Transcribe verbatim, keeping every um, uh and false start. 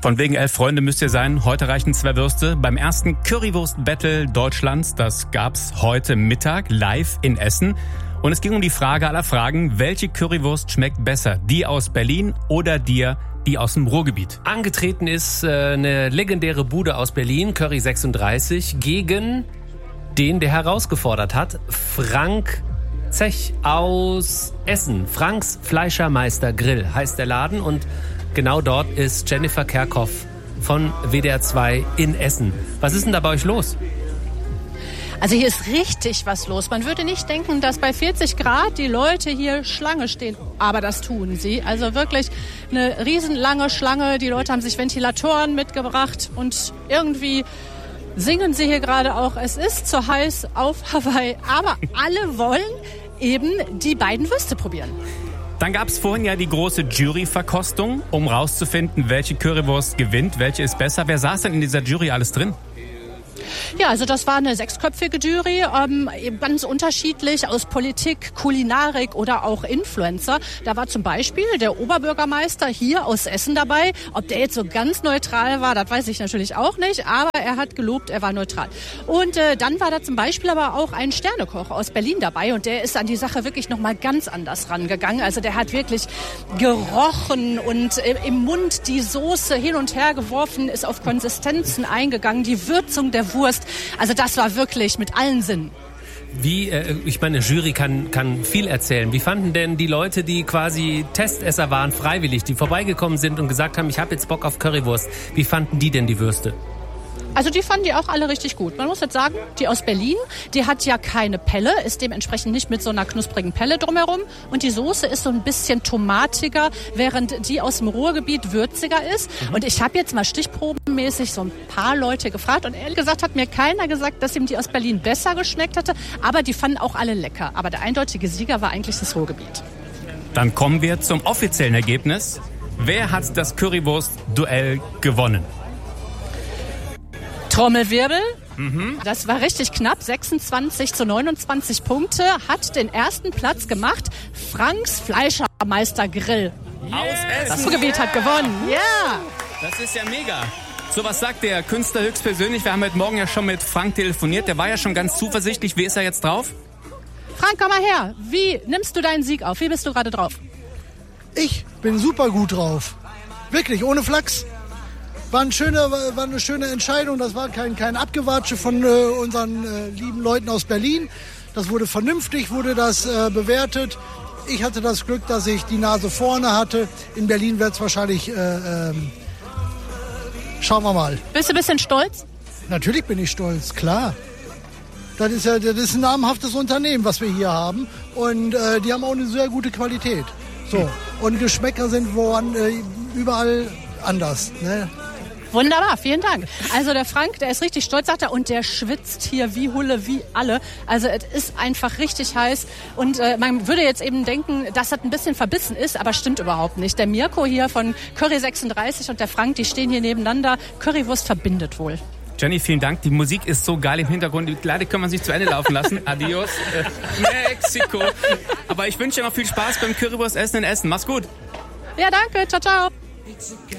Von wegen elf Freunde müsst ihr sein. Heute reichen zwei Würste. Beim ersten Currywurst-Battle Deutschlands, das gab's heute Mittag live in Essen. Und es ging um die Frage aller Fragen, welche Currywurst schmeckt besser? Die aus Berlin oder dir, die aus dem Ruhrgebiet? Angetreten ist äh, eine legendäre Bude aus Berlin, Curry sechsunddreißig, gegen den, der herausgefordert hat, Frank Zech aus Essen. Franks Fleischermeister Grill heißt der Laden und genau dort ist Jennifer Kerkhoff von W D R zwei in Essen. Was ist denn da bei euch los? Also hier ist richtig was los. Man würde nicht denken, dass bei vierzig Grad die Leute hier Schlange stehen. Aber das tun sie. Also wirklich eine riesenlange Schlange. Die Leute haben sich Ventilatoren mitgebracht und irgendwie singen sie hier gerade auch, es ist zu heiß auf Hawaii. Aber alle wollen eben die beiden Würste probieren. Dann gab es vorhin ja die große Juryverkostung, um rauszufinden, welche Currywurst gewinnt, welche ist besser. Wer saß denn in dieser Jury alles drin? Ja, also das war eine sechsköpfige Jury, ähm, ganz unterschiedlich aus Politik, Kulinarik oder auch Influencer. Da war zum Beispiel der Oberbürgermeister hier aus Essen dabei. Ob der jetzt so ganz neutral war, das weiß ich natürlich auch nicht, aber er hat gelobt, er war neutral. Und äh, dann war da zum Beispiel aber auch ein Sternekoch aus Berlin dabei und der ist an die Sache wirklich nochmal ganz anders rangegangen. Also der hat wirklich gerochen und äh, im Mund die Soße hin und her geworfen, ist auf Konsistenzen eingegangen, die Würzung der Wurst. Also das war wirklich mit allen Sinnen. Wie, äh, ich meine, Jury kann, kann viel erzählen. Wie fanden denn die Leute, die quasi Testesser waren, freiwillig, die vorbeigekommen sind und gesagt haben, ich habe jetzt Bock auf Currywurst, wie fanden die denn die Würste? Also die fanden die auch alle richtig gut. Man muss jetzt sagen, die aus Berlin, die hat ja keine Pelle, ist dementsprechend nicht mit so einer knusprigen Pelle drumherum. Und die Soße ist so ein bisschen tomatiger, während die aus dem Ruhrgebiet würziger ist. Mhm. Und ich habe jetzt mal stichprobenmäßig so ein paar Leute gefragt. Und ehrlich gesagt hat mir keiner gesagt, dass ihm die aus Berlin besser geschmeckt hätte. Aber die fanden auch alle lecker. Aber der eindeutige Sieger war eigentlich das Ruhrgebiet. Dann kommen wir zum offiziellen Ergebnis. Wer hat das Currywurst-Duell gewonnen? Trommelwirbel. Mhm. Das war richtig knapp. sechsundzwanzig zu neunundzwanzig Punkte. Hat den ersten Platz gemacht. Franks Fleischermeister Grill. Yeah. Aus Essen. Das Ruhrgebiet hat gewonnen. Ja. Das ist ja mega. So, was sagt der Künstler höchstpersönlich? Wir haben heute Morgen ja schon mit Frank telefoniert. Der war ja schon ganz zuversichtlich. Wie ist er jetzt drauf? Frank, komm mal her. Wie nimmst du deinen Sieg auf? Wie bist du gerade drauf? Ich bin super gut drauf. Wirklich, ohne Flachs. War, ein schöner, war eine schöne Entscheidung. Das war kein, kein Abgewatsche von äh, unseren äh, lieben Leuten aus Berlin. Das wurde vernünftig, wurde das äh, bewertet. Ich hatte das Glück, dass ich die Nase vorne hatte. In Berlin wird es wahrscheinlich... Äh, ähm, schauen wir mal. Bist du ein bisschen stolz? Natürlich bin ich stolz, klar. Das ist ja das ist ein namhaftes Unternehmen, was wir hier haben. Und äh, die haben auch eine sehr gute Qualität. So. Und Geschmäcker sind woran, äh, überall anders, ne? Wunderbar, vielen Dank. Also der Frank, der ist richtig stolz, sagt er, und der schwitzt hier wie Hulle, wie alle. Also es ist einfach richtig heiß und äh, man würde jetzt eben denken, dass das ein bisschen verbissen ist, aber stimmt überhaupt nicht. Der Mirko hier von Curry sechsunddreißig und der Frank, die stehen hier nebeneinander. Currywurst verbindet wohl. Jenny, vielen Dank. Die Musik ist so geil im Hintergrund. Leider können wir sie nicht zu Ende laufen lassen. Adios, äh, Mexiko. Aber ich wünsche dir noch viel Spaß beim Currywurstessen in Essen. Mach's gut. Ja, danke. Ciao, ciao.